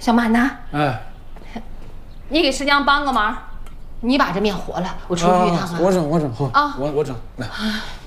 小满呐， 哎， 你给师娘帮个忙，你把这面和了，我出去一趟啊。 我整，好啊， 我整来。